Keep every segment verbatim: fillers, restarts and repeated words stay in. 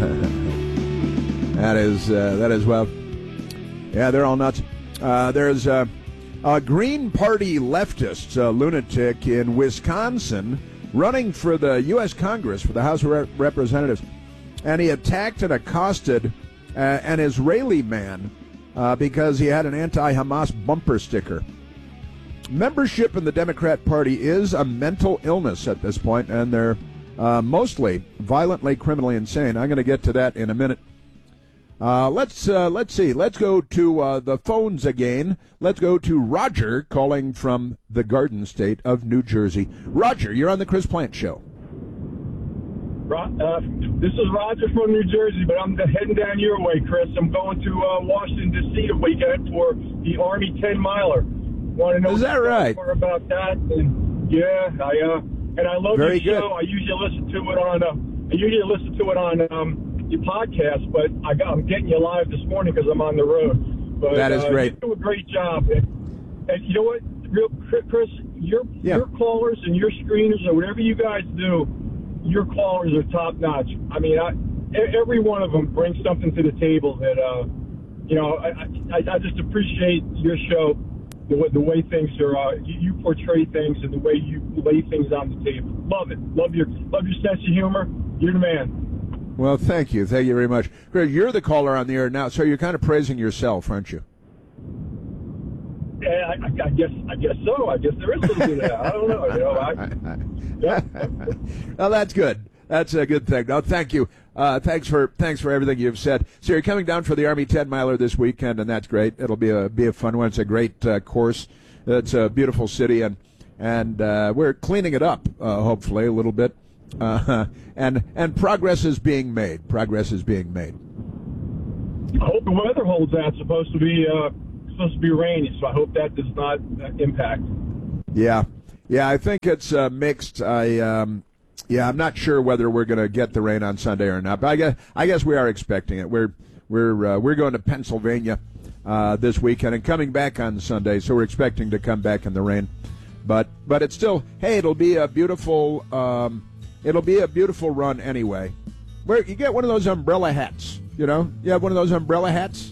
that is, uh, that is, well, yeah, they're all nuts. Uh, there's uh, a Green Party leftist, a lunatic in Wisconsin, running for the U S Congress, for the House of Re- Representatives, and he attacked and accosted uh, an Israeli man uh, because he had an anti-Hamas bumper sticker. Membership in the Democrat Party is a mental illness at this point, and they're uh, mostly violently, criminally insane. I'm going to get to that in a minute. Uh, let's uh, let's see. Let's go to uh, the phones again. Let's go to Roger calling from the Garden State of New Jersey. Roger, you're on the Chris Plant Show. Uh, this is Roger from New Jersey, but I'm heading down your way, Chris. I'm going to uh, Washington, D C the weekend for the Army ten miler. Want to know is that right? more about that? And yeah, I uh, and I love Very your good. show. I usually listen to it on. Uh, I usually listen to it on um, your podcast, but I got, I'm getting you live this morning because I'm on the road. But, that is uh, great. You do a great job, and, and you know what, real Chris, your yeah. your callers and your screeners or whatever you guys do. Your callers are top notch. I mean, I, every one of them brings something to the table that, uh, you know, I, I, I just appreciate your show, the way, the way things are, uh, you, you portray things and the way you lay things on the table. Love it. Love your, love your sense of humor. You're the man. Well, thank you. Thank you very much. Greg, you're the caller on the air now, so you're kind of praising yourself, aren't you? Yeah, I, I guess, I guess so. I guess there is a little bit of that. I don't know. You know, I, yeah. Well, that's good. That's a good thing. No, thank you. Uh, thanks for thanks for everything you've said. So you're coming down for the Army ten miler this weekend, and that's great. It'll be a be a fun one. It's a great uh, course. It's a beautiful city, and and uh, we're cleaning it up, uh, hopefully a little bit. Uh, and and progress is being made. Progress is being made. I hope the weather holds out. It's supposed to be uh, supposed to be rainy, so I hope that does not uh, impact. Yeah. Yeah, I think it's uh, mixed. I, um, yeah, I'm not sure whether we're going to get the rain on Sunday or not. But I guess I guess we are expecting it. We're we're uh, we're going to Pennsylvania uh, this weekend and coming back on Sunday, so we're expecting to come back in the rain. But but it's still, hey, it'll be a beautiful um, it'll be a beautiful run anyway. Where you get one of those umbrella hats, you know, you have one of those umbrella hats.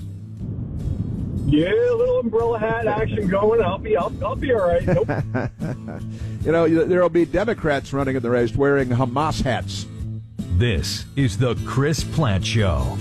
Yeah, a little umbrella hat action going. I'll be, I'll, I'll be all right. Nope. You know, there will be Democrats running in the race wearing Hamas hats. This is the Chris Plant Show.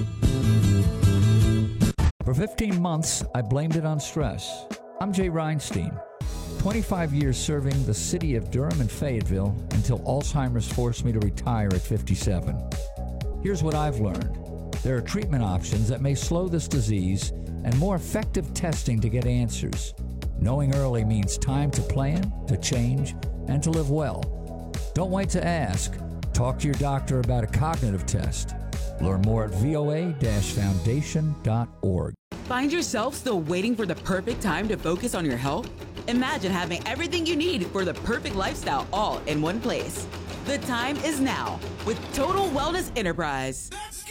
For fifteen months, I blamed it on stress. I'm Jay Reinstein. twenty-five years serving the city of Durham and Fayetteville until Alzheimer's forced me to retire at fifty-seven. Here's what I've learned. There are treatment options that may slow this disease and more effective testing to get answers. Knowing early means time to plan, to change, and to live well. Don't wait to ask. Talk to your doctor about a cognitive test. Learn more at V O A foundation dot org. Find yourself still waiting for the perfect time to focus on your health? Imagine having everything you need for the perfect lifestyle all in one place. The time is now with Total Wellness Enterprise.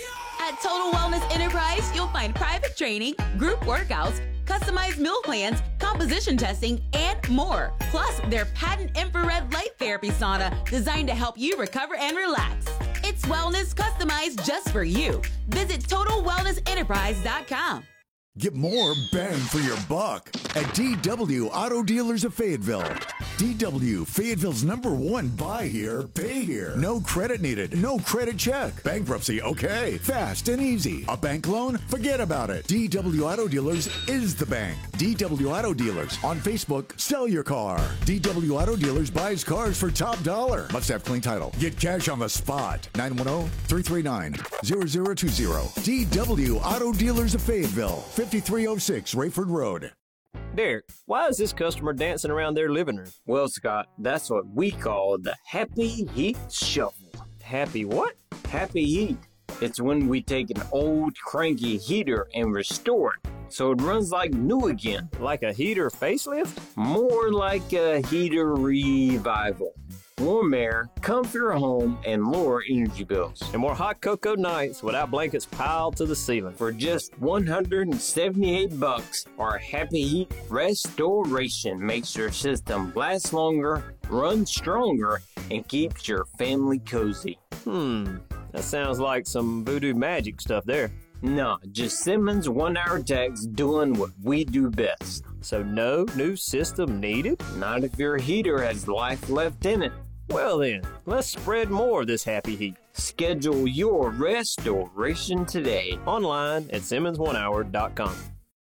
At Total Wellness Enterprise, you'll find private training, group workouts, customized meal plans, composition testing, and more. Plus, their patent infrared light therapy sauna designed to help you recover and relax. It's wellness customized just for you. Visit total wellness enterprise dot com. Get more bang for your buck at D W Auto Dealers of Fayetteville. D W, Fayetteville's number one buy here, pay here. No credit needed, no credit check. Bankruptcy, okay. Fast and easy. A bank loan? Forget about it. D W Auto Dealers is the bank. D W Auto Dealers. On Facebook, sell your car. D W Auto Dealers buys cars for top dollar. Must have clean title. Get cash on the spot. nine one zero, three three nine, zero zero two zero. D W Auto Dealers of Fayetteville. fifty-three oh six Rayford Road. Derek, why is this customer dancing around their living room? Well, Scott, that's what we call the Happy Heat Shuffle. Happy what? Happy Heat. It's when we take an old cranky heater and restore it so it runs like new again. Like a heater facelift? More like a heater revival. Warm air, comfier home, and lower energy bills. And more hot cocoa nights without blankets piled to the ceiling. For just one hundred seventy-eight bucks, our Happy Heat Restoration makes your system last longer, run stronger, and keeps your family cozy. Hmm. That sounds like some voodoo magic stuff there. Nah, just Simmons one-hour techs doing what we do best. So no new system needed? Not if your heater has life left in it. Well then, let's spread more of this happy heat. Schedule your restoration today. Online at Simmons one hour dot com.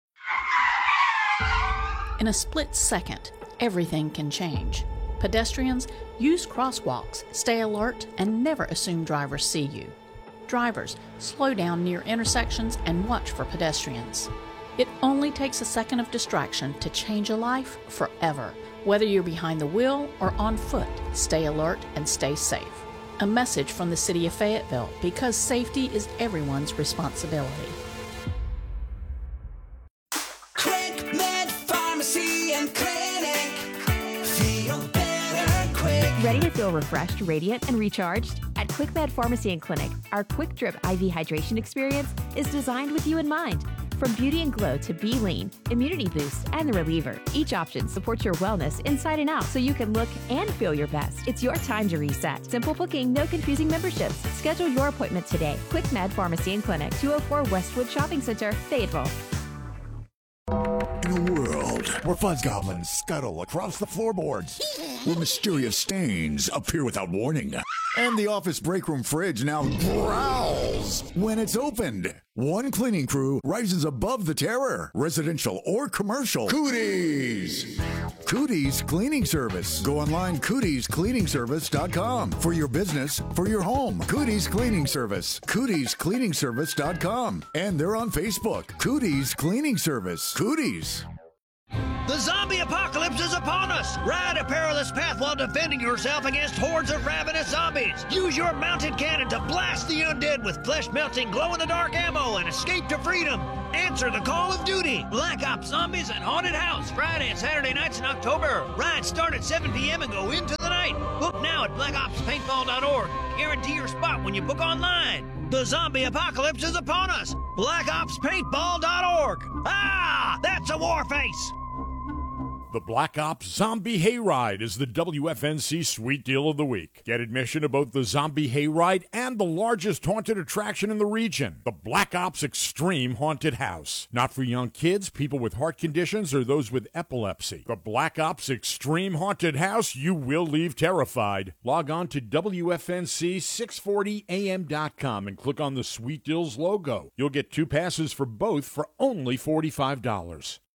In a split second, everything can change. Pedestrians, use crosswalks, stay alert, and never assume drivers see you. Drivers, slow down near intersections and watch for pedestrians. It only takes a second of distraction to change a life forever. Whether you're behind the wheel or on foot, stay alert and stay safe. A message from the City of Fayetteville, because safety is everyone's responsibility. Quick Med Pharmacy and Clinic. Feel better quick. Ready to feel refreshed, radiant, and recharged? At Quick Med Pharmacy and Clinic, our Quick Drip I V hydration experience is designed with you in mind. From Beauty and Glow to Be Lean, Immunity Boost, and the Reliever, each option supports your wellness inside and out so you can look and feel your best. It's your time to reset. Simple booking, no confusing memberships. Schedule your appointment today. Quick Med Pharmacy and Clinic, two oh four Westwood Shopping Center, Fayetteville. In a world where fuzz goblins scuttle across the floorboards, where mysterious stains appear without warning, and the office break room fridge now growls when it's opened, one cleaning crew rises above the terror, residential or commercial. Cooties! Cooties Cleaning Service. Go online, cooties cleaning service dot com. For your business, for your home. Cooties Cleaning Service. cooties cleaning service dot com. And they're on Facebook. Cooties Cleaning Service. Cooties. The zombie apocalypse is upon us! Ride a perilous path while defending yourself against hordes of ravenous zombies! Use your mounted cannon to blast the undead with flesh-melting, glow-in-the-dark ammo and escape to freedom! Answer the call of duty! Black Ops Zombies at Haunted House, Friday and Saturday nights in October. Rides start at seven p.m. and go into the night. Book now at black ops paintball dot org. Guarantee your spot when you book online. The zombie apocalypse is upon us! black ops paintball dot org. Ah! That's a war face! The Black Ops Zombie Hayride is the W F N C Sweet Deal of the Week. Get admission to both the Zombie Hayride and the largest haunted attraction in the region, the Black Ops Extreme Haunted House. Not for young kids, people with heart conditions, or those with epilepsy. The Black Ops Extreme Haunted House, you will leave terrified. Log on to W F N C six forty A M dot com and click on the Sweet Deals logo. You'll get two passes for both for only forty-five dollars.